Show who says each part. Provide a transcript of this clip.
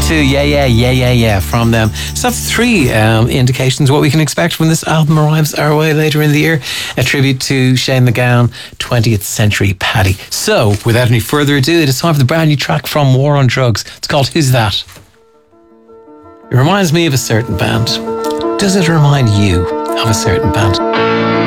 Speaker 1: to Yeah from them. So that's three indications what we can expect when this album arrives our way later in the year. A tribute to Shane MacGowan, 20th Century Paddy. So, without any further ado, it is time for the brand new track from War on Drugs. It's called Who's That? It reminds me of a certain band. Does it remind you of a certain band?